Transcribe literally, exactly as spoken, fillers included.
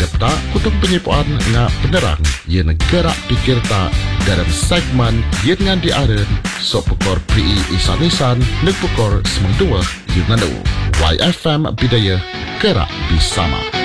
serta kutub penyipuan nga penerang ia negara pikir tak dalam segmen ia dengan diaren so pekor P I Isan-Isan neg pekor semang dua yun Y F M Bidayah Gerak Bersama.